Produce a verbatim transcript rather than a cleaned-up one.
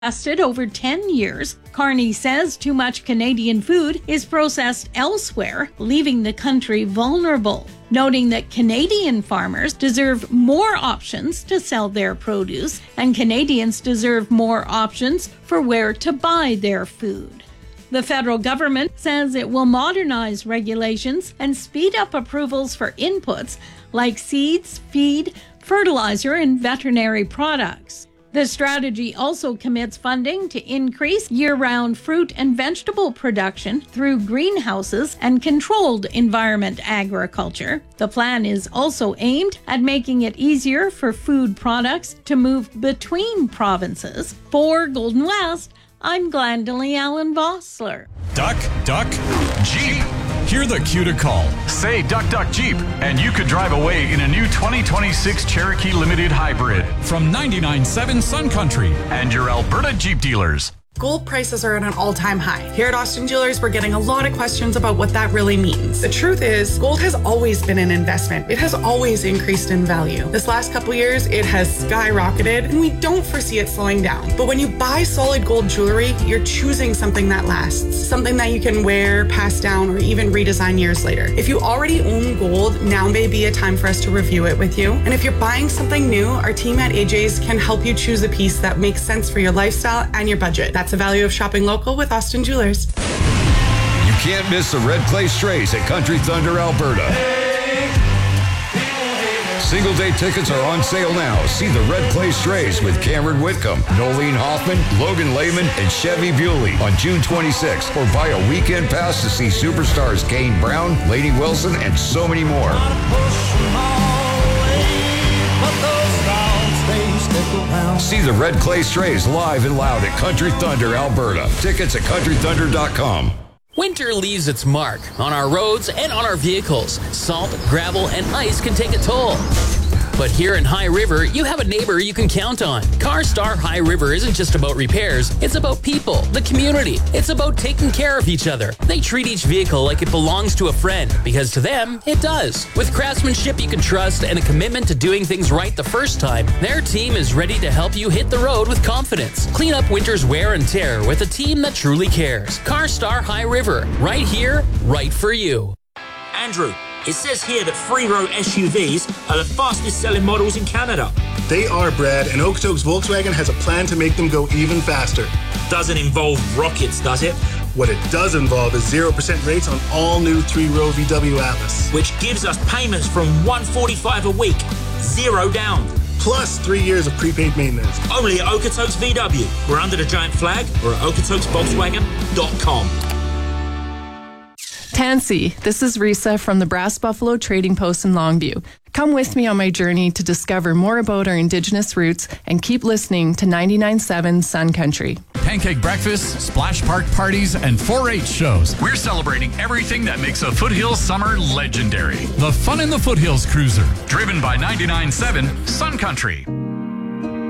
lasted over ten years. Carney says too much Canadian food is processed elsewhere, leaving the country vulnerable, noting that Canadian farmers deserve more options to sell their produce, and Canadians deserve more options for where to buy their food. The federal government says it will modernize regulations and speed up approvals for inputs like seeds, feed, fertilizer, and veterinary products. The strategy also commits funding to increase year-round fruit and vegetable production through greenhouses and controlled environment agriculture. The plan is also aimed at making it easier for food products to move between provinces. For Golden West, I'm Glendalee Allen Vossler. Duck, duck, Jeep. Hear the cue to call. Say Duck Duck Jeep, and you could drive away in a new twenty twenty-six Cherokee Limited Hybrid from ninety-nine point seven Sun Country and your Alberta Jeep dealers. Gold prices are at an all-time high. Here at Austin Jewelers, we're getting a lot of questions about what that really means. The truth is, gold has always been an investment. It has always increased in value. This last couple years, it has skyrocketed, and we don't foresee it slowing down. But when you buy solid gold jewelry, you're choosing something that lasts, something that you can wear, pass down, or even redesign years later. If you already own gold, now may be a time for us to review it with you. And if you're buying something new, our team at A J's can help you choose a piece that makes sense for your lifestyle and your budget. That's the value of shopping local with Austin Jewelers. You can't miss the Red Clay Strays at Country Thunder, Alberta. Single day tickets are on sale now. See the Red Clay Strays with Cameron Whitcomb, Nolene Hoffman, Logan Lehman, and Chevy Bewley on June twenty-sixth. Or buy a weekend pass to see superstars Kane Brown, Lady Wilson, and so many more. See the Red Clay Strays live and loud at Country Thunder, Alberta. Tickets at country thunder dot com. Winter leaves its mark on our roads and on our vehicles. Salt, gravel, and ice can take a toll. But here in High River, you have a neighbor you can count on. CarStar High River isn't just about repairs. It's about people, the community. It's about taking care of each other. They treat each vehicle like it belongs to a friend, because to them, it does. With craftsmanship you can trust and a commitment to doing things right the first time, their team is ready to help you hit the road with confidence. Clean up winter's wear and tear with a team that truly cares. CarStar High River, right here, right for you. Andrew, it says here that three-row S U Vs are the fastest-selling models in Canada. They are, Brad, and Okotoks Volkswagen has a plan to make them go even faster. Doesn't involve rockets, does it? What it does involve is zero percent rates on all new three-row V W Atlas. Which gives us payments from one hundred forty-five dollars a week, zero down. Plus three years of prepaid maintenance. Only at Okotoks V W. We're under the giant flag or at okotoks volkswagen dot com. Tansy, this is Risa from the Brass Buffalo Trading Post in Longview. Come with me on my journey to discover more about our Indigenous roots and keep listening to ninety-nine point seven Sun Country. Pancake breakfasts, splash park parties, and four H shows. We're celebrating everything that makes a Foothills summer legendary. The Fun in the Foothills Cruiser, driven by ninety-nine point seven Sun Country.